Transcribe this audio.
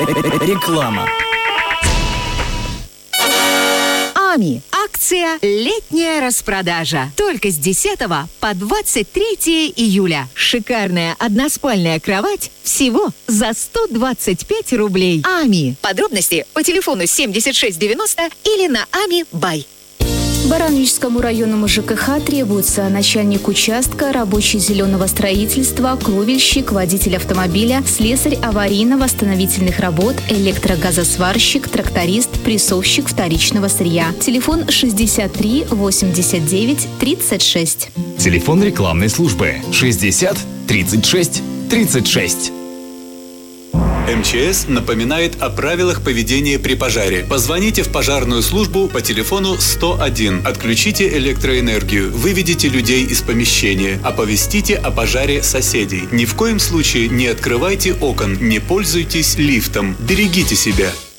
Реклама. АМИ. Акция «Летняя распродажа». Только с 10 по 23 июля. Шикарная односпальная кровать всего за 125 рублей. АМИ. Подробности по телефону 7690 или на АМИ Бай. Барановичскому районному ЖКХ требуется начальник участка, рабочий зеленого строительства, кровельщик, водитель автомобиля, слесарь аварийно-восстановительных работ, электрогазосварщик, тракторист, прессовщик вторичного сырья. Телефон 63 89 36. Телефон рекламной службы 60 36 36. МЧС напоминает о правилах поведения при пожаре. Позвоните в пожарную службу по телефону 101. Отключите электроэнергию, выведите людей из помещения, оповестите о пожаре соседей. Ни в коем случае не открывайте окон, не пользуйтесь лифтом. Берегите себя.